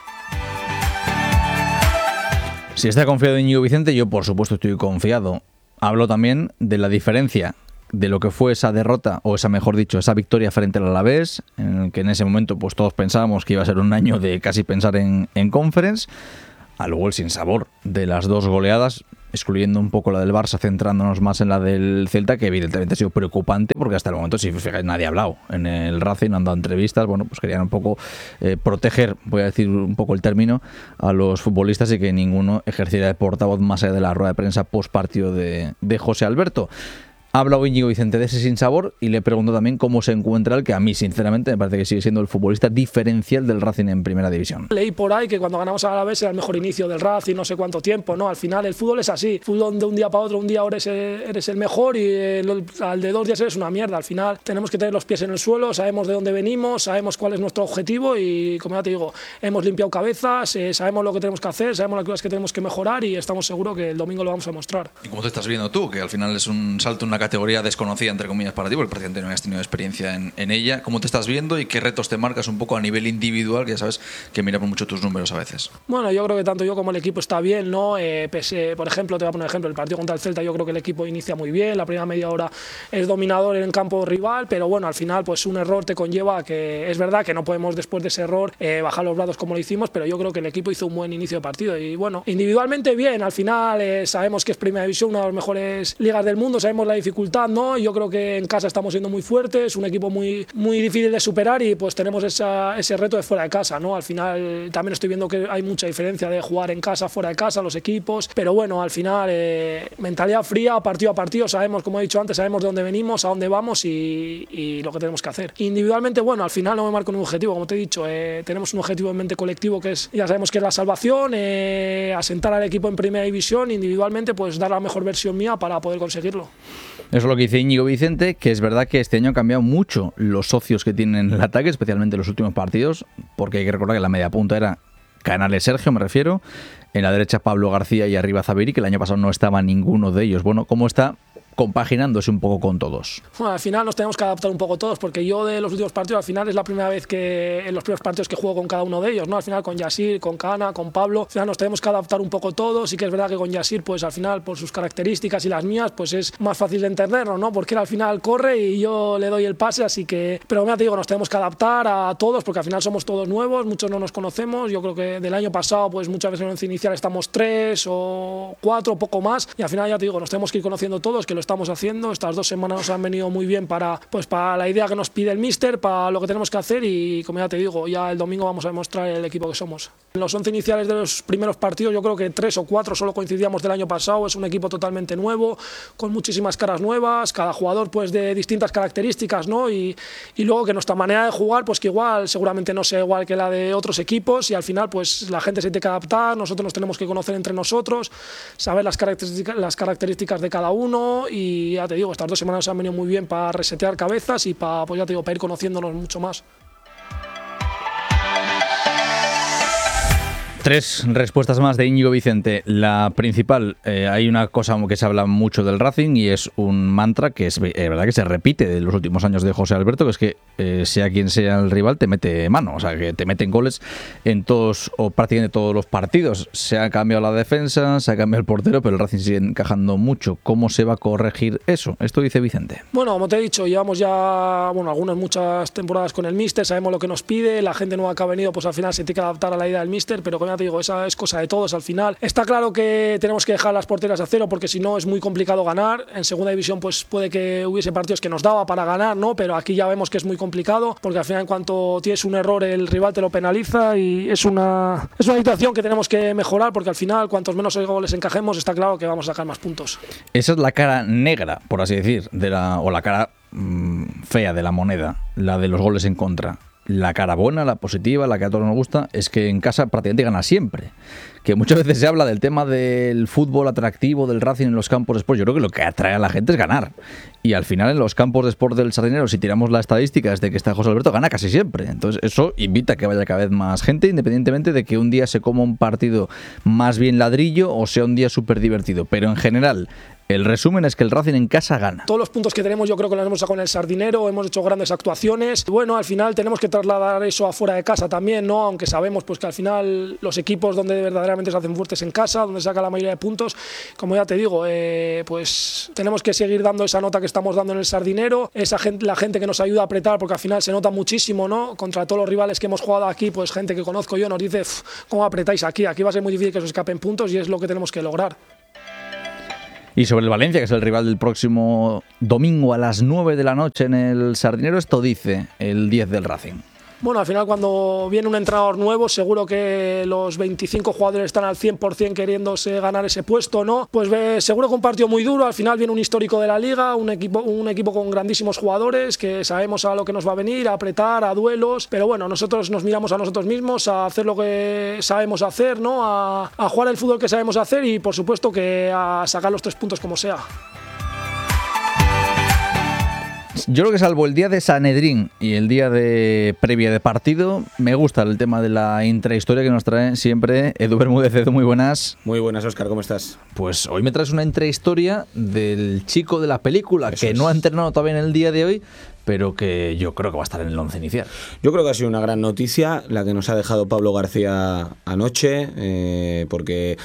Si está confiado Íñigo Vicente, yo por supuesto estoy confiado. Hablo también de la diferencia de lo que fue esa derrota, o esa mejor dicho, esa victoria frente al Alavés, en el que en ese momento pues todos pensábamos que iba a ser un año de casi pensar en, en Conference, a luego el sinsabor de las dos goleadas, excluyendo un poco la del Barça, centrándonos más en la del Celta, que evidentemente ha sido preocupante, porque hasta el momento, si fijáis, nadie ha hablado en el Racing, han dado entrevistas, bueno, pues querían un poco eh, proteger, voy a decir un poco el término, a los futbolistas y que ninguno ejerciera de portavoz más allá de la rueda de prensa post partido de, de José Alberto. Ha hablado Íñigo Vicente de ese sinsabor y le pregunto también cómo se encuentra el que a mí, sinceramente, me parece que sigue siendo el futbolista diferencial del Racing en Primera División. Leí por ahí que cuando ganamos a Alavés era el mejor inicio del Racing, no sé cuánto tiempo, ¿no? Al final el fútbol es así, fútbol de un día para otro, un día ahora eres, eres el mejor y el, al de dos días eres una mierda. Al final tenemos que tener los pies en el suelo, sabemos de dónde venimos, sabemos cuál es nuestro objetivo y, como ya te digo, hemos limpiado cabezas, eh, sabemos lo que tenemos que hacer, sabemos las cosas que tenemos que mejorar y estamos seguros que el domingo lo vamos a mostrar. ¿Y cómo te estás viendo tú? Que al final es un salto en una categoría desconocida, entre comillas, para ti, porque prácticamente no has tenido experiencia en, en ella. ¿Cómo te estás viendo y qué retos te marcas un poco a nivel individual, que ya sabes que miramos mucho tus números a veces? Bueno, yo creo que tanto yo como el equipo está bien, ¿no? Eh, pese, por ejemplo, te voy a poner un ejemplo, el partido contra el Celta, yo creo que el equipo inicia muy bien, la primera media hora es dominador en el campo rival, pero bueno, al final pues un error te conlleva a que es verdad que no podemos después de ese error eh, bajar los brazos como lo hicimos, pero yo creo que el equipo hizo un buen inicio de partido y bueno, individualmente bien, al final eh, sabemos que es Primera División, una de las mejores ligas del mundo, sabemos la dificultad, ¿no? Y yo creo que en casa estamos siendo muy fuertes, un equipo muy, muy difícil de superar y pues tenemos esa, ese reto de fuera de casa, ¿no? Al final también estoy viendo que hay mucha diferencia de jugar en casa, fuera de casa, los equipos, pero bueno, al final eh, mentalidad fría, partido a partido, sabemos, como he dicho antes, sabemos de dónde venimos, a dónde vamos y, y lo que tenemos que hacer. Individualmente, bueno, al final no me marco un objetivo, como te he dicho, eh, tenemos un objetivo en mente colectivo que es, ya sabemos que es la salvación, eh, asentar al equipo en Primera División, individualmente pues dar la mejor versión mía para poder conseguirlo. Eso es lo que dice Íñigo Vicente, que es verdad que este año han cambiado mucho los socios que tienen el ataque, especialmente en los últimos partidos, porque hay que recordar que la media punta era Canales Sergio, me refiero, en la derecha Pablo García y arriba Zaviri, que el año pasado no estaba ninguno de ellos. Bueno, ¿cómo está compaginándose un poco con todos? Bueno, al final nos tenemos que adaptar un poco todos, porque yo de los últimos partidos, al final es la primera vez que en los primeros partidos que juego con cada uno de ellos, ¿no? Al final con Yassir, con Cana, con Pablo, al final nos tenemos que adaptar un poco todos. Sí que es verdad que con Yassir, pues al final, por sus características y las mías, pues es más fácil de entenderlo, ¿no? Porque él al final corre y yo le doy el pase, así que... Pero ya te digo, nos tenemos que adaptar a todos, porque al final somos todos nuevos, muchos no nos conocemos. Yo creo que del año pasado, pues muchas veces en el once inicial estamos tres o cuatro, poco más, y al final ya te digo, nos tenemos que ir conociendo todos, que lo estamos haciendo. Estas dos semanas nos han venido muy bien para, pues, para la idea que nos pide el míster, para lo que tenemos que hacer y, como ya te digo, ya el domingo vamos a demostrar el equipo que somos. En los once iniciales de los primeros partidos yo creo que tres o cuatro solo coincidíamos del año pasado. Es un equipo totalmente nuevo, con muchísimas caras nuevas, cada jugador pues de distintas características, ¿no? Y, y luego que nuestra manera de jugar pues que igual seguramente no sea igual que la de otros equipos y al final pues la gente se tiene que adaptar, nosotros nos tenemos que conocer entre nosotros, saber las características, las características de cada uno y ya te digo, estas dos semanas han venido muy bien para resetear cabezas y para, pues ya te digo, para ir conociéndonos mucho más. Tres respuestas más de Íñigo Vicente. La principal, eh, hay una cosa que se habla mucho del Racing y es un mantra que es eh, verdad que se repite de los últimos años de José Alberto, que es que eh, sea quien sea el rival te mete mano, o sea que te meten goles en todos o prácticamente todos los partidos. Se ha cambiado la defensa, se ha cambiado el portero, pero el Racing sigue encajando mucho. ¿Cómo se va a corregir eso? Esto dice Vicente. Bueno, como te he dicho, llevamos ya bueno algunas muchas temporadas con el míster, sabemos lo que nos pide, la gente nueva que ha venido pues al final se tiene que adaptar a la idea del míster, pero como ya te digo, esa es cosa de todos al final. Está claro que tenemos que dejar las porterías a cero porque si no es muy complicado ganar. En segunda división pues puede que hubiese partidos que nos daba para ganar, ¿no? Pero aquí ya vemos que es muy complicado porque al final en cuanto tienes un error el rival te lo penaliza y es una, es una situación que tenemos que mejorar porque al final cuantos menos goles encajemos está claro que vamos a sacar más puntos. Esa es la cara negra, por así decir, de la, o la cara mmm, fea de la moneda, la de los goles en contra. la cara buena, la positiva, la que a todos nos gusta, es que en casa prácticamente gana siempre. Que muchas veces se habla del tema del fútbol atractivo, del Racing en los campos de Sport. Yo creo que lo que atrae a la gente es ganar. Y al final en los campos de Sport del Sardinero, si tiramos la estadística desde que está José Alberto, gana casi siempre. Entonces eso invita a que vaya cada vez más gente, independientemente de que un día se coma un partido más bien ladrillo o sea un día súper divertido. Pero en general, el resumen es que el Racing en casa gana. Todos los puntos que tenemos yo creo que los hemos sacado en el Sardinero, hemos hecho grandes actuaciones. Bueno, al final tenemos que trasladar eso afuera de casa también, ¿no? Aunque sabemos pues que al final los equipos donde verdaderamente se hacen fuertes en casa, donde se saca la mayoría de puntos, como ya te digo, eh, pues tenemos que seguir dando esa nota que estamos dando en el Sardinero, esa gente, la gente que nos ayuda a apretar, porque al final se nota muchísimo, ¿no? Contra todos los rivales que hemos jugado aquí, pues gente que conozco yo nos dice, ¿cómo apretáis aquí? Aquí va a ser muy difícil que se escapen puntos y es lo que tenemos que lograr. Y sobre el Valencia, que es el rival del próximo domingo a las nueve de la noche en el Sardinero, esto dice el diez del Racing. Bueno, al final cuando viene un entrenador nuevo, seguro que los veinticinco jugadores están al cien por ciento queriéndose ganar ese puesto, ¿no? Pues ve, seguro que un partido muy duro, al final viene un histórico de la Liga, un equipo, un equipo con grandísimos jugadores, que sabemos a lo que nos va a venir, a apretar, a duelos, pero bueno, nosotros nos miramos a nosotros mismos, a hacer lo que sabemos hacer, ¿no? A, a jugar el fútbol que sabemos hacer y por supuesto que a sacar los tres puntos como sea. Yo creo que salvo el día de Sanedrín y el día de previa de partido, me gusta el tema de la intrahistoria que nos trae siempre Edu Bermúdez. Edu, muy buenas. Muy buenas, Óscar, ¿cómo estás? Pues hoy me traes una intrahistoria del chico de la película, Eso que es. no ha entrenado todavía en el día de hoy, pero que yo creo que va a estar en el once inicial. Yo creo que ha sido una gran noticia la que nos ha dejado Pablo García anoche, eh, porque...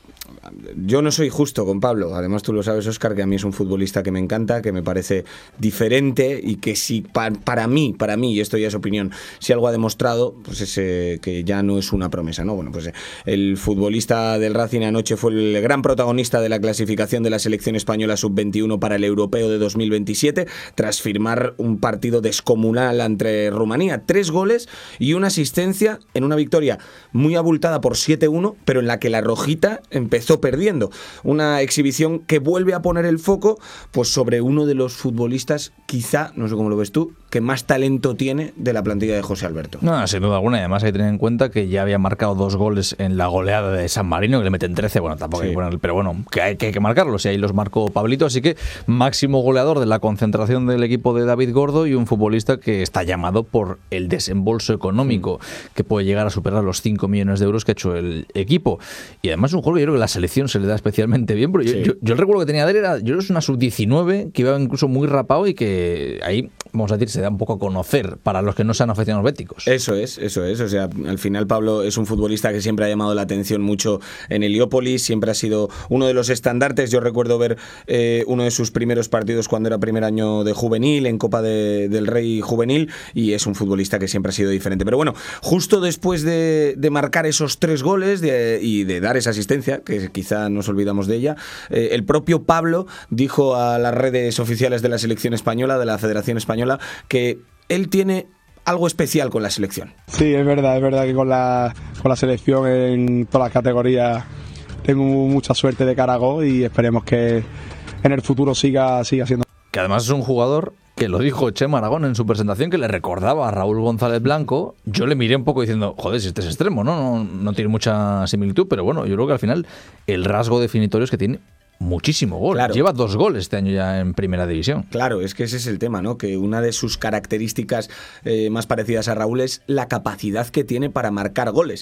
Yo no soy justo con Pablo, además tú lo sabes, Óscar, que a mí es un futbolista que me encanta, que me parece diferente y que si pa, para mí, para mí, y esto ya es opinión, si algo ha demostrado, pues es eh, que ya no es una promesa, ¿no? Bueno, pues eh, el futbolista del Racing anoche fue el gran protagonista de la clasificación de la selección española sub veintiuno para el Europeo de dos mil veintisiete, tras firmar un partido descomunal ante Rumanía, tres goles y una asistencia en una victoria muy abultada por siete uno, pero en la que la rojita empezó perdiendo. Una exhibición que vuelve a poner el foco pues sobre uno de los futbolistas, quizá, no sé cómo lo ves tú, que más talento tiene de la plantilla de José Alberto. No, sin duda alguna. Y además hay que tener en cuenta que ya había marcado dos goles en la goleada de San Marino, que le meten trece. Bueno, tampoco sí. hay que poner, pero bueno, que hay, que hay que marcarlos. Y ahí los marcó Pablito. Así que máximo goleador de la concentración del equipo de David Gordo y un futbolista que está llamado por el desembolso económico, sí. que puede llegar a superar los cinco millones de euros que ha hecho el equipo. Y además es un juego que yo creo que la selección se le da especialmente bien. Pero sí. yo, yo, yo el recuerdo que tenía de él era, yo creo que es una sub diecinueve que iba incluso muy rapado y que ahí, vamos a decir, se da un poco a conocer para los que no sean aficionados béticos. Eso es, eso es. O sea, al final Pablo es un futbolista que siempre ha llamado la atención mucho en Heliópolis, siempre ha sido uno de los estandartes. Yo recuerdo ver eh, uno de sus primeros partidos cuando era primer año de juvenil, en Copa de, del Rey juvenil, y es un futbolista que siempre ha sido diferente. Pero bueno, justo después de, de marcar esos tres goles de, y de dar esa asistencia, que quizá nos olvidamos de ella, eh, el propio Pablo dijo a las redes oficiales de la selección española, de la Federación Española, que él tiene algo especial con la selección. Sí, es verdad, es verdad que con la, con la selección en todas las categorías tengo mucha suerte de cara a gol y esperemos que en el futuro siga, siga siendo. Que además es un jugador que lo dijo Chema Aragón en su presentación, que le recordaba a Raúl González Blanco. Yo le miré un poco diciendo, joder, si este es extremo, ¿no? No, no tiene mucha similitud, pero bueno, yo creo que al final el rasgo definitorio es que tiene muchísimo gol. Claro. Lleva dos goles este año ya en primera división. Claro, es que ese es el tema, ¿no? Que una de sus características eh, más parecidas a Raúl es la capacidad que tiene para marcar goles.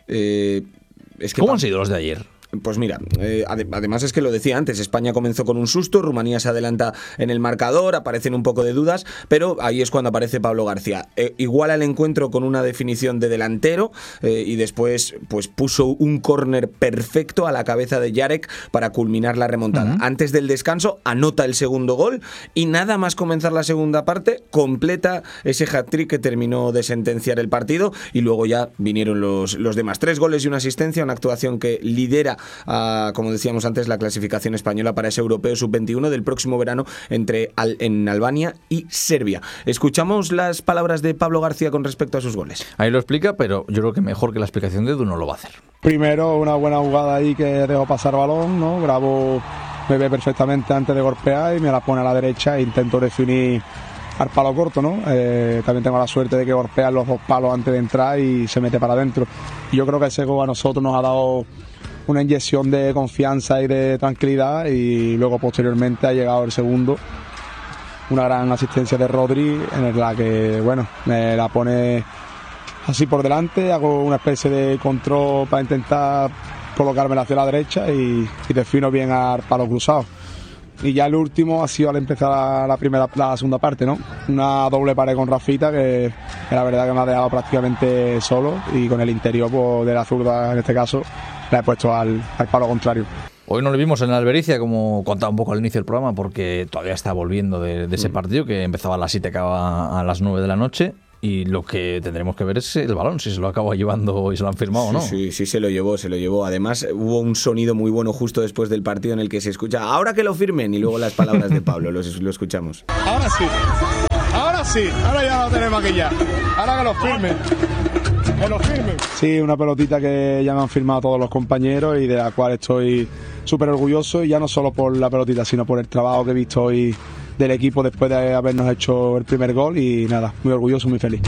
Eh, es que ¿Cómo han sido los de ayer? Pues mira, eh, además es que lo decía antes, España comenzó con un susto, Rumanía se adelanta en el marcador, aparecen un poco de dudas, pero ahí es cuando aparece Pablo García. Eh, iguala el encuentro con una definición de delantero eh, y después pues puso un córner perfecto a la cabeza de Jarek para culminar la remontada. Uh-huh. Antes del descanso anota el segundo gol y nada más comenzar la segunda parte completa ese hat-trick que terminó de sentenciar el partido y luego ya vinieron los, los demás. Tres goles y una asistencia, una actuación que lidera a, como decíamos antes, la clasificación española para ese Europeo sub veintiuno del próximo verano entre Al- en Albania y Serbia. Escuchamos las palabras de Pablo García con respecto a sus goles. Ahí lo explica, pero yo creo que mejor que la explicación de Edu no lo va a hacer. Primero, una buena jugada ahí que dejó pasar balón, ¿no? Bravo me ve perfectamente antes de golpear y me la pone a la derecha e intento definir al palo corto, ¿no? Eh, también tengo la suerte de que golpea los dos palos antes de entrar y se mete para adentro. Y yo creo que ese gol a nosotros nos ha dado una inyección de confianza y de tranquilidad, y luego posteriormente ha llegado el segundo, una gran asistencia de Rodri en la que, bueno, me la pone así por delante, hago una especie de control para intentar colocármela hacia la derecha y, y defino bien al palo cruzado. Y ya el último ha sido al empezar la primera, la segunda parte, ¿no? Una doble pared con Rafita que, que la verdad que me ha dejado prácticamente solo, y con el interior pues, de la zurda, en este caso, la he puesto al, al palo contrario. Hoy no lo vimos en la Albericia, como contaba un poco al inicio del programa, porque todavía está volviendo de, de ese partido que empezaba a las siete y acaba a las nueve de la noche. Y lo que tendremos que ver es el balón, si se lo acaba llevando y se lo han firmado o no. Sí, sí, sí, se lo llevó, se lo llevó. Además, hubo un sonido muy bueno justo después del partido en el que se escucha ahora que lo firmen, y luego las palabras de Pablo, lo, lo escuchamos. Ahora sí, ahora sí, ahora ya lo tenemos aquí ya. Ahora que lo firmen. Que lo firmen. Sí, una pelotita que ya me han firmado todos los compañeros y de la cual estoy súper orgulloso, y ya no solo por la pelotita, sino por el trabajo que he visto hoy del equipo después de habernos hecho el primer gol, y nada, muy orgulloso, muy feliz.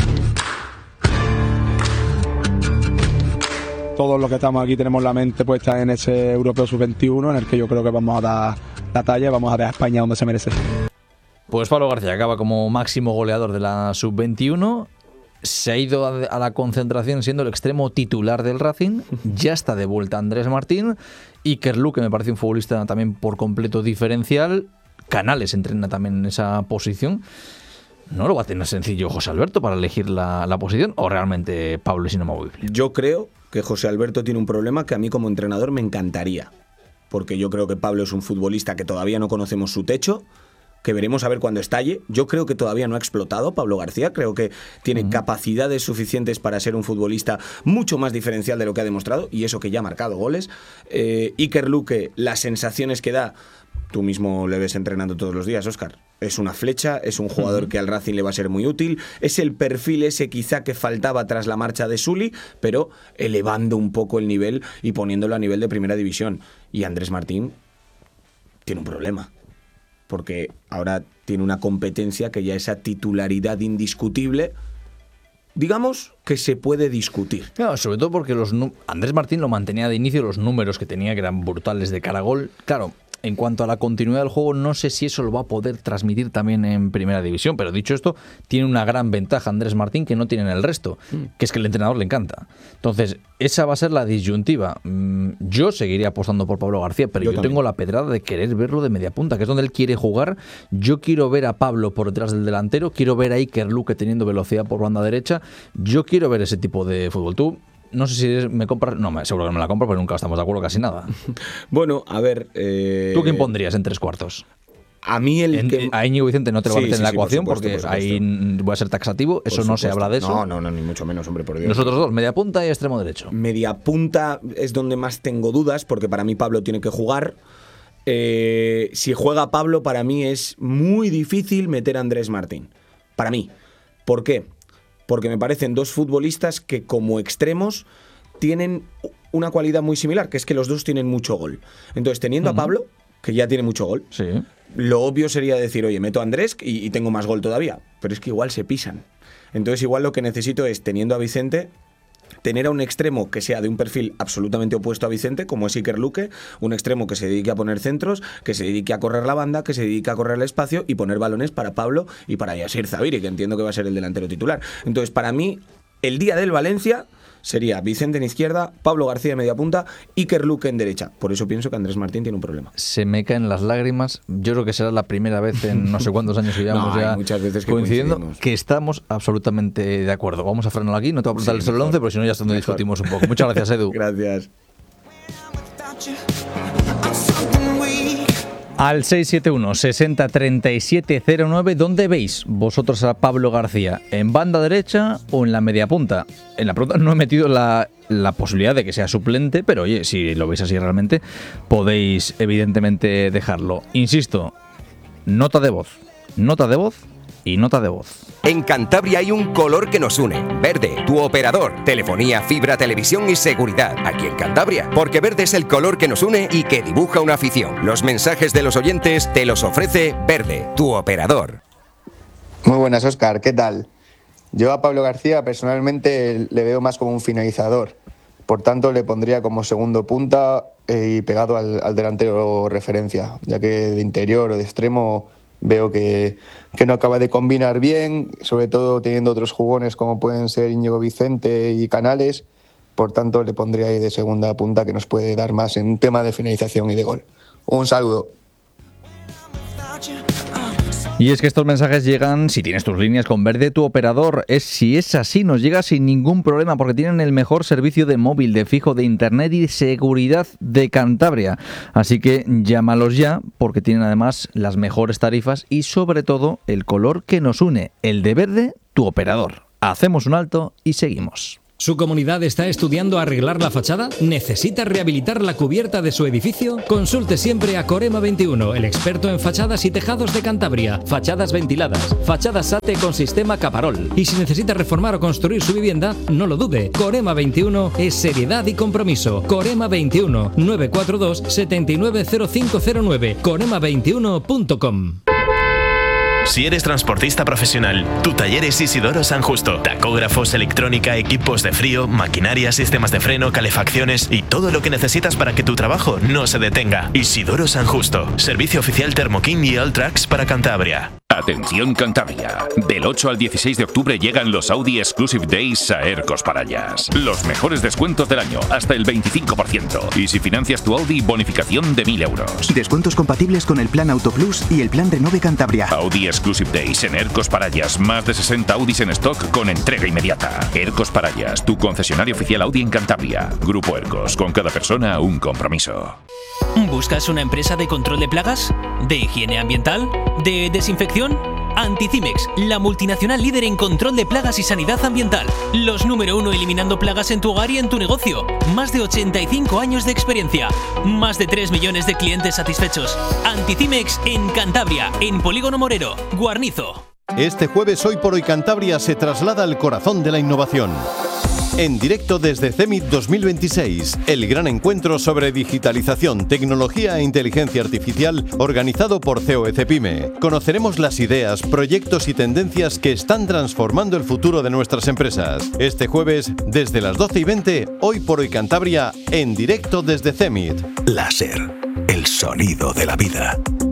Todos los que estamos aquí tenemos la mente puesta en ese Europeo sub veintiuno, en el que yo creo que vamos a dar la talla y vamos a dejar a España donde se merece. Pues Pablo García acaba como máximo goleador de la sub veintiuno. Se ha ido a la concentración siendo el extremo titular del Racing. Ya está de vuelta Andrés Martín. Iker Luque me parece un futbolista también por completo diferencial. Canales entrena también en esa posición. ¿No lo va a tener sencillo José Alberto para elegir la, la posición, o realmente Pablo es inamovible? Yo creo que José Alberto tiene un problema que a mí como entrenador me encantaría, porque yo creo que Pablo es un futbolista que todavía no conocemos su techo, que veremos a ver cuando estalle. Yo creo que todavía no ha explotado Pablo García, creo que tiene uh-huh. capacidades suficientes para ser un futbolista mucho más diferencial de lo que ha demostrado, y eso que ya ha marcado goles. eh, Iker Luque, las sensaciones que da, tú mismo le ves entrenando todos los días, Óscar, es una flecha, es un jugador uh-huh. que al Racing le va a ser muy útil, es el perfil ese quizá que faltaba tras la marcha de Sully, pero elevando un poco el nivel y poniéndolo a nivel de primera división. Y Andrés Martín tiene un problema, porque ahora tiene una competencia que ya esa titularidad indiscutible, digamos que se puede discutir. Claro, sobre todo porque los Andrés Martín lo mantenía de inicio, los números que tenía, que eran brutales de cara a gol. Claro, en cuanto a la continuidad del juego, no sé si eso lo va a poder transmitir también en primera división, pero dicho esto, tiene una gran ventaja Andrés Martín que no tienen el resto, que es que el entrenador le encanta. Entonces, esa va a ser la disyuntiva. Yo seguiría apostando por Pablo García, pero yo, yo tengo la pedrada de querer verlo de media punta, que es donde él quiere jugar. Yo quiero ver a Pablo por detrás del delantero, quiero ver a Iker Luque teniendo velocidad por banda derecha. Yo quiero ver ese tipo de fútbol. Tú no sé si me compras... No, seguro que me la compro, pero nunca estamos de acuerdo casi nada. Bueno, a ver... Eh... ¿Tú quién pondrías en tres cuartos? A mí el en, que... A Íñigo Vicente no te lo sí, va a meter sí, en la sí, ecuación por supuesto, porque por ahí voy a ser taxativo. Eso no se habla de eso. No, no, no, ni mucho menos, hombre, por Dios. Nosotros dos, media punta y extremo derecho. Media punta es donde más tengo dudas, porque para mí Pablo tiene que jugar. Eh, si juega Pablo, para mí es muy difícil meter a Andrés Martín. Para mí. ¿Por qué? Porque me parecen dos futbolistas que como extremos tienen una cualidad muy similar, que es que los dos tienen mucho gol. Entonces, teniendo uh-huh. a Pablo, que ya tiene mucho gol, sí. lo obvio sería decir, oye, meto a Andrés y, y tengo más gol todavía. Pero es que igual se pisan. Entonces, igual lo que necesito es, teniendo a Vicente, tener a un extremo que sea de un perfil absolutamente opuesto a Vicente, como es Iker Luque, un extremo que se dedique a poner centros, que se dedique a correr la banda, que se dedique a correr el espacio y poner balones para Pablo y para Yasir Zabiri, que entiendo que va a ser el delantero titular. Entonces, para mí, el día del Valencia sería Vicente en izquierda, Pablo García en media punta, Iker Luque en derecha. Por eso pienso que Andrés Martín tiene un problema. Se me caen las lágrimas. Yo creo que será la primera vez en no sé cuántos años que llevamos no, ya muchas veces que coincidiendo que estamos absolutamente de acuerdo. Vamos a frenarlo aquí. No te voy a preguntar sí, el once, pero si no ya es donde mejor. Discutimos un poco. Muchas gracias, Edu. Gracias. Al seis siete uno sesenta treinta y siete cero nueve, ¿dónde veis vosotros a Pablo García? ¿En banda derecha o en la media punta? En la pregunta no he metido la, la posibilidad de que sea suplente, pero oye, si lo veis así realmente, podéis evidentemente dejarlo. Insisto, nota de voz, nota de voz y nota de voz. En Cantabria hay un color que nos une. Verde, tu operador. Telefonía, fibra, televisión y seguridad. Aquí en Cantabria. Porque verde es el color que nos une y que dibuja una afición. Los mensajes de los oyentes te los ofrece Verde, tu operador. Muy buenas, Óscar, ¿qué tal? Yo a Pablo García personalmente le veo más como un finalizador, por tanto le pondría como segundo punta eh, y pegado al, al delantero referencia, ya que de interior o de extremo veo que, que no acaba de combinar bien, sobre todo teniendo otros jugones como pueden ser Íñigo Vicente y Canales, por tanto le pondría ahí de segunda punta, que nos puede dar más en un tema de finalización y de gol. Un saludo. Y es que estos mensajes llegan, si tienes tus líneas con Verde, tu operador. Es, si es así, nos llega sin ningún problema porque tienen el mejor servicio de móvil, de fijo, de internet y de seguridad de Cantabria. Así que llámalos ya porque tienen además las mejores tarifas y sobre todo el color que nos une, el de Verde, tu operador. Hacemos un alto y seguimos. ¿Su comunidad está estudiando arreglar la fachada? ¿Necesita rehabilitar la cubierta de su edificio? Consulte siempre a Corema veintiuno, el experto en fachadas y tejados de Cantabria. Fachadas ventiladas, fachadas S A T E con sistema Caparol. Y si necesita reformar o construir su vivienda, no lo dude. Corema veintiuno es seriedad y compromiso. Corema veintiuno, nueve cuatro dos, siete nueve cero cinco cero nueve. corema veintiuno punto com. Si eres transportista profesional, tu taller es Isidoro San Justo. Tacógrafos, electrónica, equipos de frío, maquinaria, sistemas de freno, calefacciones y todo lo que necesitas para que tu trabajo no se detenga. Isidoro San Justo. Servicio oficial Thermoking y Alltrax para Cantabria. Atención Cantabria. Del ocho al dieciséis de octubre llegan los Audi Exclusive Days a Ercos Parallas. Los mejores descuentos del año, hasta el veinticinco por ciento. Y si financias tu Audi, bonificación de mil euros. Descuentos compatibles con el plan Auto Plus y el plan Renove Cantabria. Audi Exclusive Days en Ercos Parallas. Más de sesenta Audis en stock con entrega inmediata. Ercos Parallas, tu concesionario oficial Audi en Cantabria. Grupo Ercos, con cada persona un compromiso. ¿Buscas una empresa de control de plagas? ¿De higiene ambiental? ¿De desinfección? Anticimex, la multinacional líder en control de plagas y sanidad ambiental. Los número uno eliminando plagas en tu hogar y en tu negocio. Más de ochenta y cinco años de experiencia. Más de tres millones de clientes satisfechos. Anticimex en Cantabria, en Polígono Morero, Guarnizo. Este jueves Hoy por Hoy Cantabria se traslada al corazón de la innovación. En directo desde CEMIT dos mil veintiséis, el gran encuentro sobre digitalización, tecnología e inteligencia artificial organizado por C O E Cepime. Conoceremos las ideas, proyectos y tendencias que están transformando el futuro de nuestras empresas. Este jueves, desde las doce y veinte, Hoy por Hoy Cantabria, en directo desde CEMIT. Láser, el sonido de la vida.